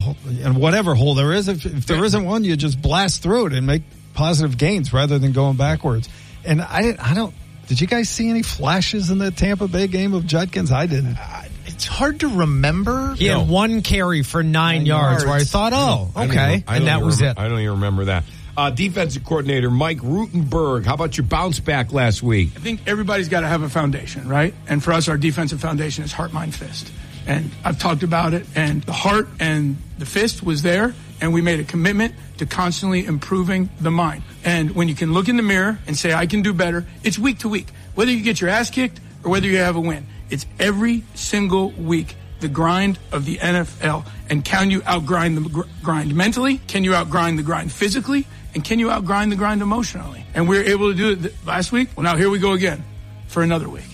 in whatever hole there is. If there isn't one, you just blast through it and make positive gains rather than going backwards. And I don't. Did you guys see any flashes in the Tampa Bay game of Judkins? I didn't. It's hard to remember. He had one carry for 9 yards where I thought, okay. And that was it. I don't even remember that. Defensive coordinator Mike Rutenberg, how about your bounce back last week? I think everybody's got to have a foundation, right? And for us, our defensive foundation is heart, mind, fist. And I've talked about it, and the heart and the fist was there, and we made a commitment to constantly improving the mind. And when you can look in the mirror and say, I can do better, it's week to week. Whether you get your ass kicked or whether you have a win, it's every single week. The grind of the NFL. And can you outgrind the grind mentally? Can you outgrind the grind physically? And can you outgrind the grind emotionally? And we were able to do it last week. Well, now here we go again for another week.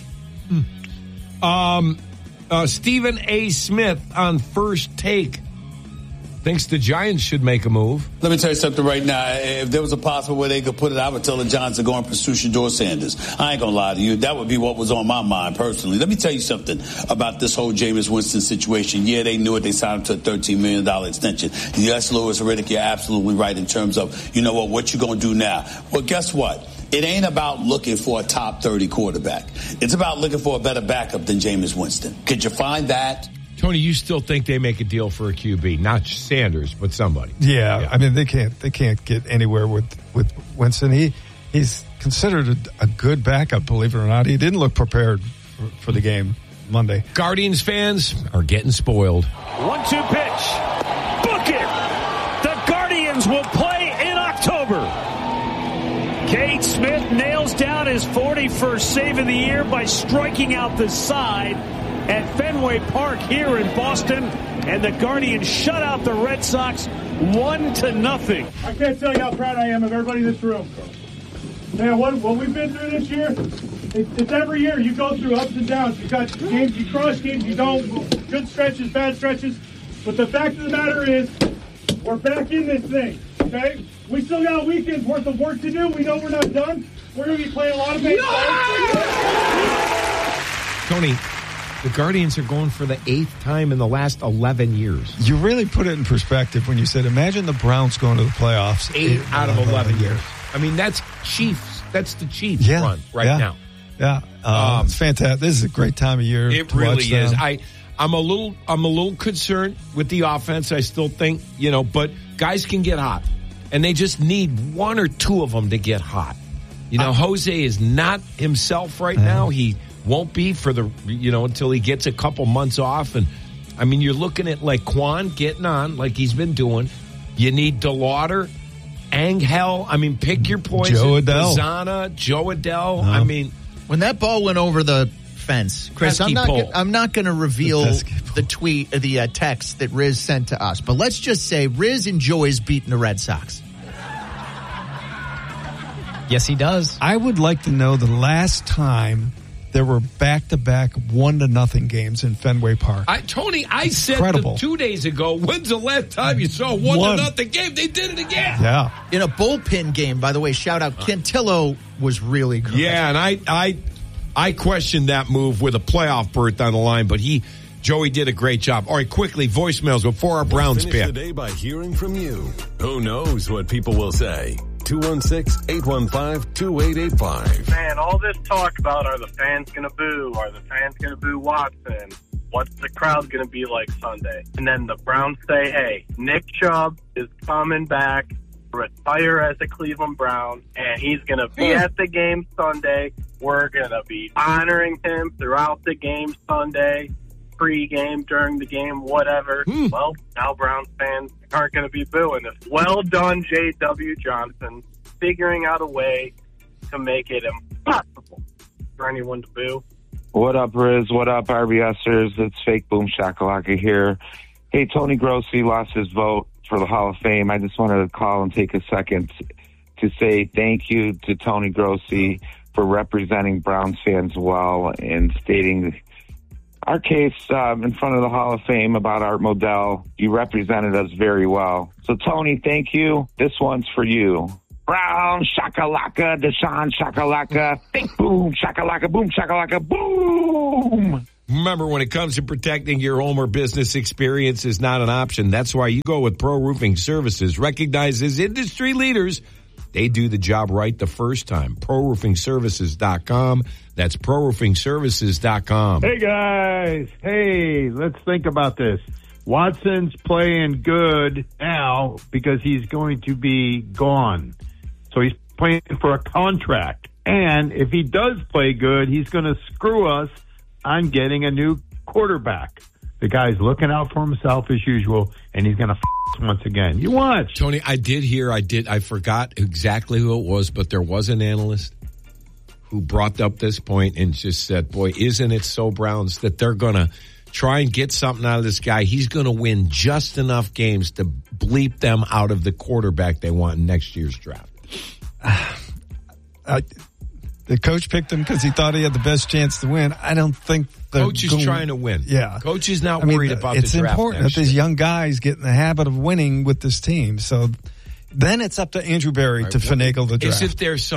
Stephen A. Smith on First Take thinks the Giants should make a move. Let me tell you something right now. If there was a possible way they could put it, I would tell the Giants to go and pursue Shedeur Sanders. I ain't going to lie to you. That would be what was on my mind personally. Let me tell you something about this whole Jameis Winston situation. Yeah, they knew it. They signed him to a $13 million extension. Yes, Louis Riddick, you're absolutely right in terms of, you know what you going to do now? Well, guess what? It ain't about looking for a top 30 quarterback. It's about looking for a better backup than Jameis Winston. Could you find that? Tony, you still think they make a deal for a QB, not Sanders, but somebody? Yeah. I mean they can't get anywhere with Winston. He's considered a good backup, believe it or not. He didn't look prepared for the game Monday. Guardians fans are getting spoiled. 1-2 pitch. Book it. The Guardians will play in October. Cade Smith nails down his 41st save of the year by striking out the side at Fenway Park here in Boston, and the Guardians shut out the Red Sox 1-0. I can't tell you how proud I am of everybody in this room. Man, what we've been through this year, it's every year you go through ups and downs. You've got games you crush, games you don't, good stretches, bad stretches. But the fact of the matter is, we're back in this thing, okay? We still got a weekend's worth of work to do. We know we're not done. We're going to be playing a lot of baseball. Tony, the Guardians are going for the 8th time in the last 11 years. You really put it in perspective when you said, imagine the Browns going to the playoffs. 8 out of 11 years. I mean, that's Chiefs. That's the Chiefs run now. Yeah. It's fantastic. This is a great time of year. It really is. I'm a little concerned with the offense. I still think, but guys can get hot. And they just need one or two of them to get hot. Jose is not himself right now. He won't be for the, until he gets a couple months off. And, I mean, you're looking at, like, Quan getting on, like he's been doing. You need DeLauder, Angel. I mean, pick your poison. Joe Adele. Zana, Joe Adele. I mean. When that ball went over the fence, Chris, I'm not going to reveal the text that Riz sent to us. But let's just say Riz enjoys beating the Red Sox. Yes, he does. I would like to know the last time there were back-to-back 1-0 games in Fenway Park. Tony, I said 2 days ago, when's the last time you saw a 1-0 game? They did it again. Yeah. In a bullpen game, by the way, shout out, Cantillo was really good. Yeah, and I questioned that move with a playoff berth on the line, but Joey did a great job. All right, quickly, voicemails before our Browns pick. Finish the day by hearing from you. Who knows what people will say? 216-815-2885. Man, all this talk about are the fans going to boo? Are the fans going to boo Watson? What's the crowd going to be like Sunday? And then the Browns say, hey, Nick Chubb is coming back to retire as a Cleveland Brown, and he's going to be at the game Sunday. We're going to be honoring him throughout the game Sunday, pre-game, during the game, whatever. Well, now Browns fans aren't going to be booing this. Well done, J.W. Johnson, figuring out a way to make it impossible for anyone to boo. What up, Riz? What up, RBSers? It's Fake Boom Shakalaka here. Hey, Tony Grossi lost his vote for the Hall of Fame. I just wanted to call and take a second to say thank you to Tony Grossi for representing Browns fans well and stating our case in front of the Hall of Fame about Art Modell. You represented us very well. So, Tony, thank you. This one's for you. Brown shakalaka, Deshaun shakalaka, big boom shakalaka, boom shakalaka, boom. Remember, when it comes to protecting your home or business experience is not an option. That's why you go with Pro Roofing Services, recognized as industry leaders. They do the job right the first time. ProRoofingServices.com. That's ProRoofingServices.com. Hey, guys. Hey, let's think about this. Watson's playing good now because he's going to be gone. So he's playing for a contract. And if he does play good, he's going to screw us on getting a new quarterback. The guy's looking out for himself as usual, and he's going to once again. You watch. Tony, I forgot exactly who it was, but there was an analyst who brought up this point and just said, boy, isn't it so, Browns, that they're going to try and get something out of this guy. He's going to win just enough games to bleep them out of the quarterback they want in next year's draft. The coach picked him because he thought he had the best chance to win. I don't think the coach is trying to win. Yeah. Coach is not worried about the draft. It's important that these young guys get in the habit of winning with this team. So then it's up to Andrew Berry to finagle the draft.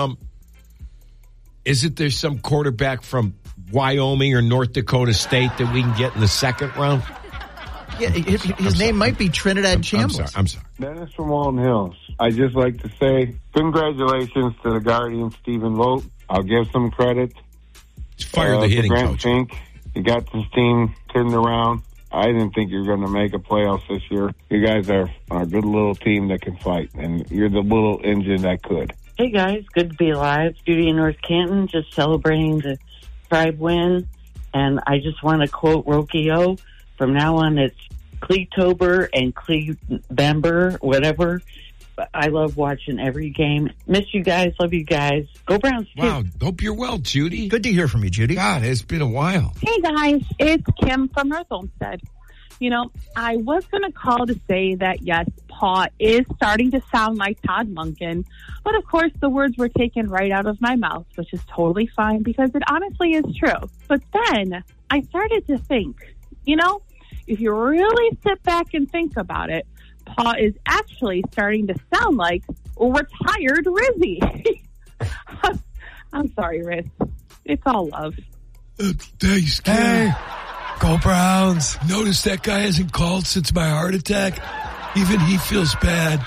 Isn't there some quarterback from Wyoming or North Dakota State that we can get in the second round? Yeah, his name might be Trinidad Chambliss. I'm sorry. Dennis from Walton Hills. I just like to say congratulations to the Guardians, Stephen Vogt. I'll give some credit. Fire the hitting Grant coach. Fink. He got this team turned around. I didn't think you were going to make a playoffs this year. You guys are a good little team that can fight, and you're the little engine that could. Hey, guys. Good to be alive. Judy in North Canton, just celebrating the Tribe win. And I just want to quote Rokio. From now on, it's Cleetober and Cleebember, whatever. I love watching every game. Miss you guys. Love you guys. Go Browns, too. Wow. Hope you're well, Judy. Good to hear from you, Judy. God, it's been a while. Hey, guys. It's Kim from North Olmsted. You know, I was going to call to say that, yes, Paw is starting to sound like Todd Monken. But, of course, the words were taken right out of my mouth, which is totally fine because it honestly is true. But then I started to think, you know, if you really sit back and think about it, Paw is actually starting to sound like retired Rizzy. I'm sorry, Riz. It's all love. Thanks, Kim. Hey, go Browns. Notice that guy hasn't called since my heart attack. Even he feels bad.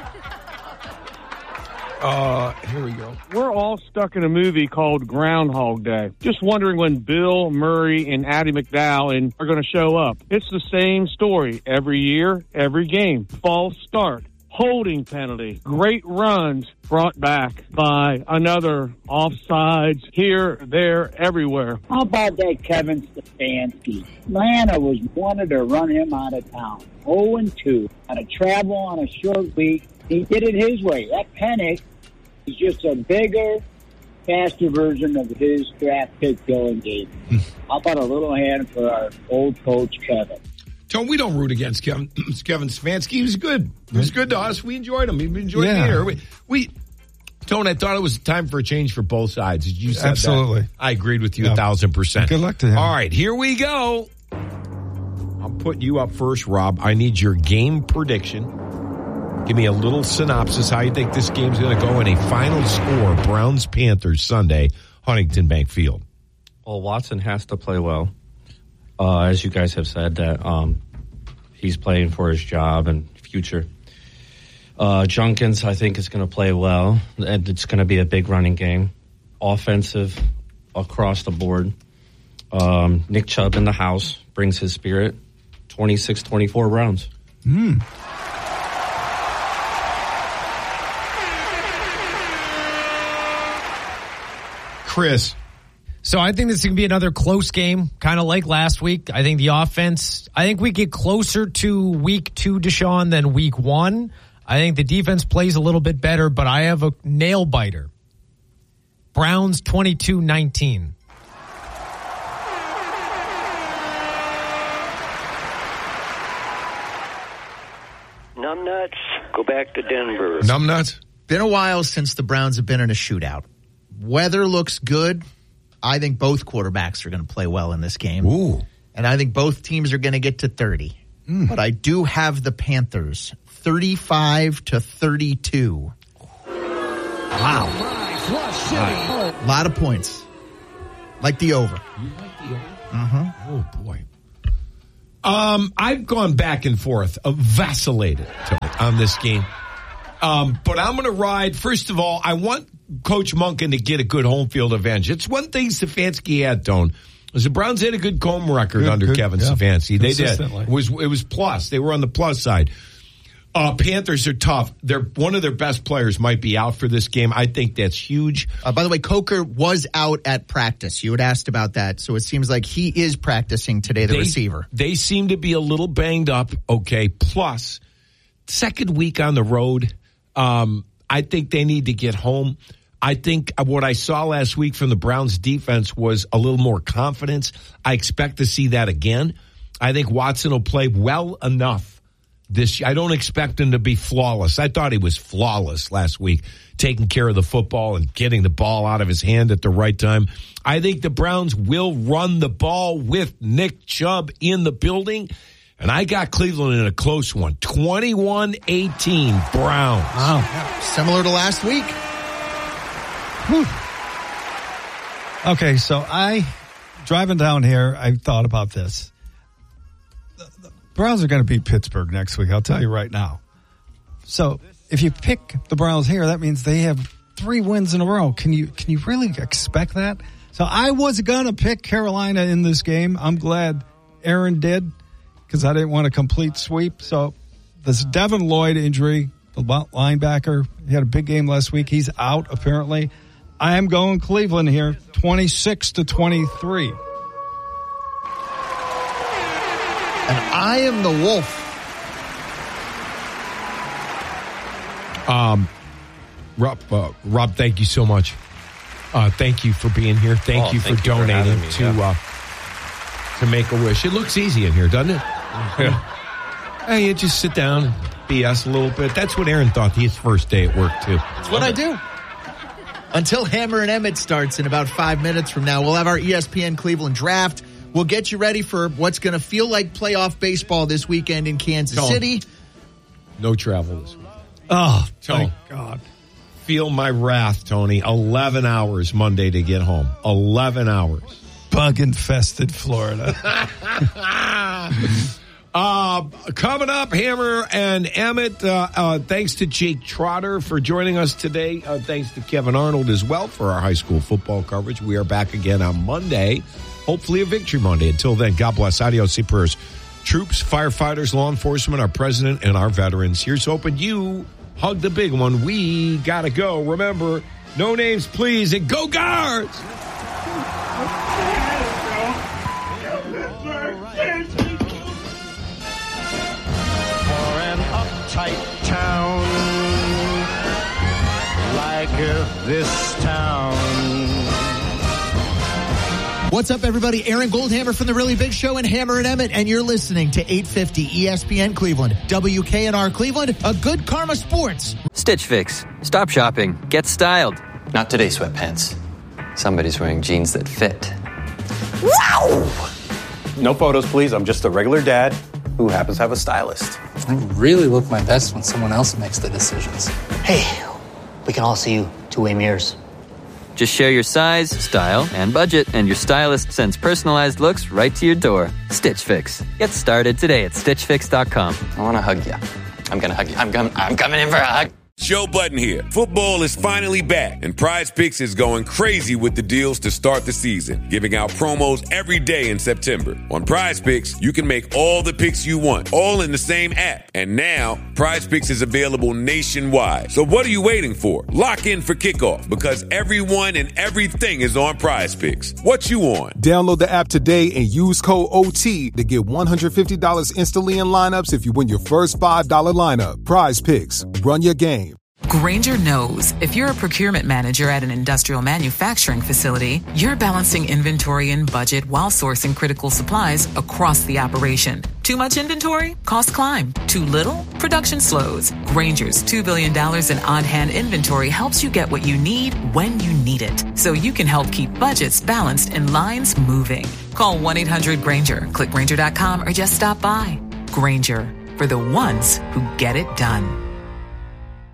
Here we go. We're all stuck in a movie called Groundhog Day. Just wondering when Bill Murray and Addie McDowell are going to show up. It's the same story every year, every game. False start, holding penalty, great runs brought back by another offsides here, there, everywhere. How about that Kevin Stefanski? Atlanta wanted to run him out of town. 0-2. Had to travel on a short week. He did it his way. That Penix is just a bigger, faster version of his draft pick Dylan Gabriel. How about a little hand for our old coach, Kevin? Tone, we don't root against Kevin Stefanski. He was good. He was good to us. We enjoyed him. We enjoyed being here. Tone, I thought it was time for a change for both sides. You said absolutely. That. I agreed with you 1,000%. Good luck to him. All right, here we go. I'll put you up first, Rob. I need your game prediction. Give me a little synopsis how you think this game's going to go in a final score. Browns-Panthers Sunday, Huntington Bank Field. Well, Watson has to play well. As you guys have said, that he's playing for his job and future. Junkins, I think, is going to play well, and it's going to be a big running game. Offensive across the board. Nick Chubb in the house brings his spirit. 26-24 Browns. Chris. So I think this is going to be another close game, kind of like last week. I think the offense, I think we get closer to week 2, Deshaun, than week 1. I think the defense plays a little bit better, but I have a nail biter. Browns 22-19. Numbnuts, go back to Denver. Numbnuts? Been a while since the Browns have been in a shootout. Weather looks good. I think both quarterbacks are going to play well in this game. Ooh. And I think both teams are going to get to 30. But I do have the Panthers 35-32. Wow. A lot of points. Like the over. You like the over? Oh, boy. I've gone back and forth, vacillated on this game. But I'm going to ride. First of all, I want Coach Monken to get a good home field advantage. It's one thing Stefanski had, Tone. The Browns had a good home record under Kevin Stefanski. They did. It was plus. They were on the plus side. Panthers are tough. One of their best players might be out for this game. I think that's huge. By the way, Coker was out at practice. You had asked about that. So it seems like he is practicing today, the receiver. They seem to be a little banged up. Okay. Plus, second week on the road. I think they need to get home. I think what I saw last week from the Browns defense was a little more confidence. I expect to see that again. I think Watson will play well enough this year. I don't expect him to be flawless. I thought he was flawless last week, taking care of the football and getting the ball out of his hand at the right time. I think the Browns will run the ball with Nick Chubb in the building. And I got Cleveland in a close one. 21-18 Browns. Wow. Yeah. Similar to last week. Whew. Okay, so driving down here, I thought about this. The Browns are going to beat Pittsburgh next week, I'll tell you right now. So if you pick the Browns here, that means they have 3 wins in a row. Can you really expect that? So I was going to pick Carolina in this game. I'm glad Aaron did, because I didn't want a complete sweep. So this Devin Lloyd injury, the linebacker, he had a big game last week. He's out, apparently. I am going Cleveland here, 26-23. And I am the Wolf. Rob, thank you so much. Thank you for being here. Thank you for donating to Make-A-Wish. It looks easy in here, doesn't it? Yeah. Hey, you just sit down and BS a little bit. That's what Aaron thought his first day at work, too. That's what I do. Until Hammer and Emmett starts in about 5 minutes from now, we'll have our ESPN Cleveland draft. We'll get you ready for what's going to feel like playoff baseball this weekend in Kansas City. No travel this week. Oh, thank God. Feel my wrath, Tony. 11 hours Monday to get home. 11 hours. Bug-infested Florida. Coming up, Hammer and Emmett. Thanks to Jake Trotter for joining us today. Thanks to Kevin Arnold as well for our high school football coverage. We are back again on Monday. Hopefully a victory Monday. Until then, God bless. Adios, Seapers. Troops, firefighters, law enforcement, our president, and our veterans. Here's hoping you hug the big one. We got to go. Remember, no names, please, and go Guards! Tight town like this town. What's up, everybody? Aaron Goldhammer from The Really Big Show and Hammer and Emmett, and you're listening to 850 ESPN Cleveland, WKNR Cleveland, a good Karma Sports. Stitch Fix. Stop shopping. Get styled. Not today, sweatpants. Somebody's wearing jeans that fit. Wow! No photos, please. I'm just a regular dad who happens to have a stylist. I really look my best when someone else makes the decisions. Hey, we can all see you two-way mirrors. Just share your size, style, and budget, and your stylist sends personalized looks right to your door. Stitch Fix. Get started today at StitchFix.com. I want to hug you. I'm going to hug you. I'm coming in for a hug. Joe Budden here. Football is finally back, and Prize Picks is going crazy with the deals to start the season, giving out promos every day in September. On Prize Picks, you can make all the picks you want, all in the same app. And now, Prize Picks is available nationwide. So what are you waiting for? Lock in for kickoff, because everyone and everything is on Prize Picks. What you on? Download the app today and use code OT to get $150 instantly in lineups if you win your first $5 lineup. Prize Picks. Run your game. Grainger knows if you're a procurement manager at an industrial manufacturing facility, you're balancing inventory and budget while sourcing critical supplies across the operation. Too much inventory? Costs climb. Too little? Production slows. Grainger's $2 billion in on-hand inventory helps you get what you need when you need it, so you can help keep budgets balanced and lines moving. Call 1-800-GRAINGER, click Grainger.com, or just stop by. Grainger, for the ones who get it done.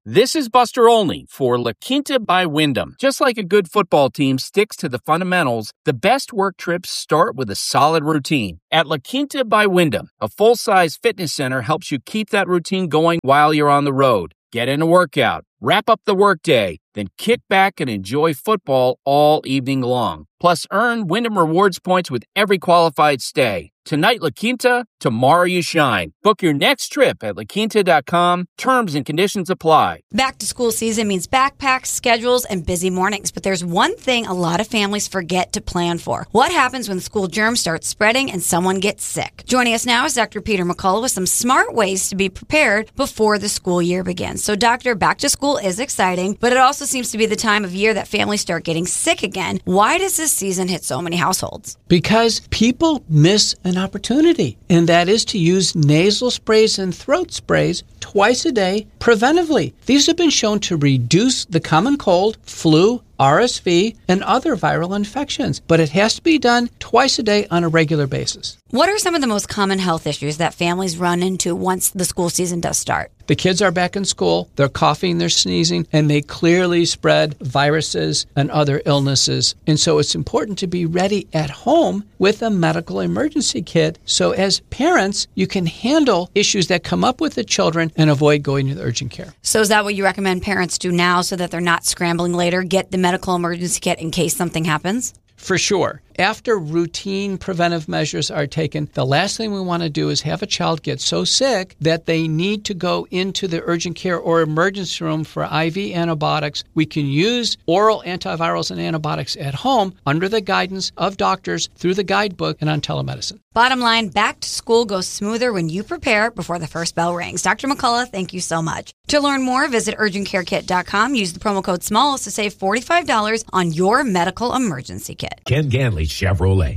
This is Buster Olney for La Quinta by Wyndham. Just like a good football team sticks to the fundamentals, the best work trips start with a solid routine. At La Quinta by Wyndham, a full-size fitness center helps you keep that routine going while you're on the road. Get in a workout, wrap up the workday, then kick back and enjoy football all evening long. Plus, earn Wyndham Rewards points with every qualified stay. Tonight, La Quinta, tomorrow you shine. Book your next trip at laquinta.com. Terms and conditions apply. Back to school season means backpacks, schedules, and busy mornings. But there's one thing a lot of families forget to plan for. What happens when school germs start spreading and someone gets sick? Joining us now is Dr. Peter McCullough with some smart ways to be prepared before the school year begins. So, Doctor, back to school is exciting, but it also seems to be the time of year that families start getting sick again. Why does this season hit so many households? Because people miss an opportunity, and that is to use nasal sprays and throat sprays twice a day preventively. These have been shown to reduce the common cold, flu, RSV, and other viral infections, but it has to be done twice a day on a regular basis. What are some of the most common health issues that families run into once the school season does start? The kids are back in school, they're coughing, they're sneezing, and they clearly spread viruses and other illnesses. And so it's important to be ready at home with a medical emergency kit. So as parents, you can handle issues that come up with the children and avoid going to the urgent care. So is that what you recommend parents do now so that they're not scrambling later? Get the medical emergency kit in case something happens? For sure. After routine preventive measures are taken, the last thing we want to do is have a child get so sick that they need to go into the urgent care or emergency room for IV antibiotics. We can use oral antivirals and antibiotics at home under the guidance of doctors through the guidebook and on telemedicine. Bottom line, back to school goes smoother when you prepare before the first bell rings. Dr. McCullough, thank you so much. To learn more, visit urgentcarekit.com. Use the promo code SMALLS to save $45 on your medical emergency kit. Ken Ganley Chevrolet.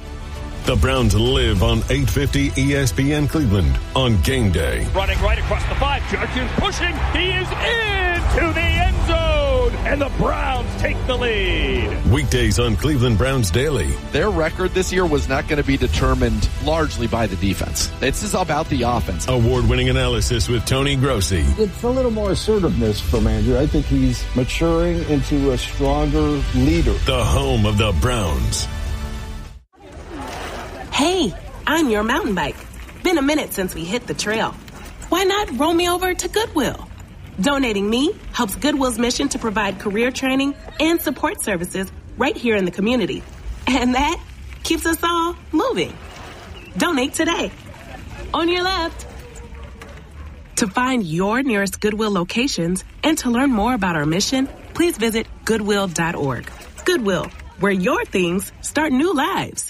The Browns live on 850 ESPN Cleveland on game day. Running right across the 5, Judkins pushing, he is into the end zone, and the Browns take the lead. Weekdays on Cleveland Browns Daily. Their record this year was not going to be determined largely by the defense. This is about the offense. Award-winning analysis with Tony Grossi. It's a little more assertiveness from Andrew. I think he's maturing into a stronger leader. The home of the Browns. Hey, I'm your mountain bike. Been a minute since we hit the trail. Why not roll me over to Goodwill? Donating me helps Goodwill's mission to provide career training and support services right here in the community. And that keeps us all moving. Donate today. On your left. To find your nearest Goodwill locations and to learn more about our mission, please visit Goodwill.org. Goodwill, where your things start new lives.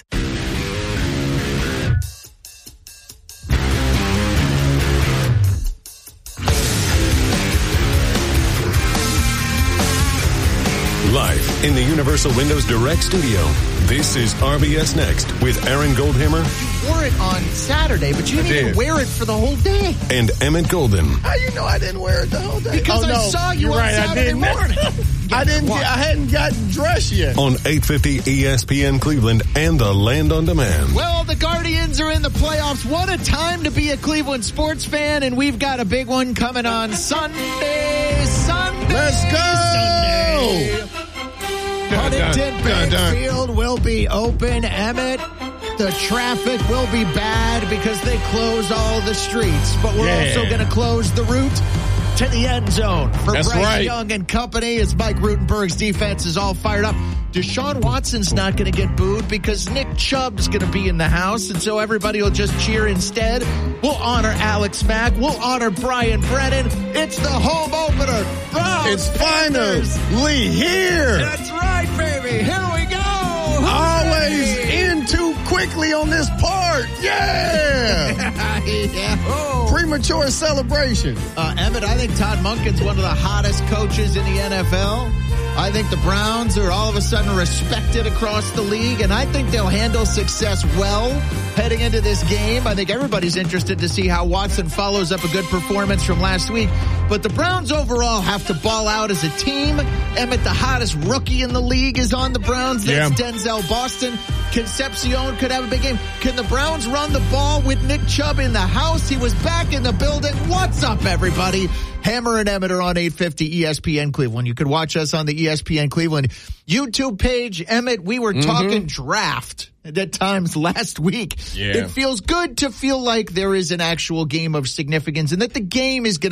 Live in the Universal Windows Direct Studio, this is RBS Next with Aaron Goldhammer. You wore it on Saturday, but you didn't even wear it for the whole day. And Emmett Golden. How you know I didn't wear it the whole day? Because I saw you on Saturday morning. I hadn't gotten dressed yet. On 850 ESPN Cleveland and the Land on Demand. Well, the Guardians are in the playoffs. What a time to be a Cleveland sports fan, and we've got a big one coming on Sunday. Let's go! Sunday. Huntington Bank Field will be open. Emmett, the traffic will be bad because they close all the streets, but we're also going to close the route to the end zone for Bryce Young and company as Mike Rutenberg's defense is all fired up. Deshaun Watson's not going to get booed because Nick Chubb's going to be in the house, and so everybody will just cheer instead. We'll honor Alex Mack. We'll honor Brian Brennan. It's the home opener. Browns, it's finally here. That's right, baby. Here we go. Always in too quickly on this part. Yeah. Yeah. Premature celebration. Emmett, I think Todd Monken's one of the hottest coaches in the NFL. I think the Browns are all of a sudden respected across the league, and I think they'll handle success well heading into this game. I think everybody's interested to see how Watson follows up a good performance from last week. But the Browns overall have to ball out as a team. Emmett, the hottest rookie in the league, is on the Browns. That's Denzel Boston. Concepcion could have a big game. Can the Browns run the ball with Nick Chubb in the house? He was back in the building. What's up, everybody? Hammer and Emmett are on 850 ESPN Cleveland. You could watch us on the ESPN Cleveland YouTube page. Emmett, we were talking draft at times last week. Yeah. It feels good to feel like there is an actual game of significance and that the game is going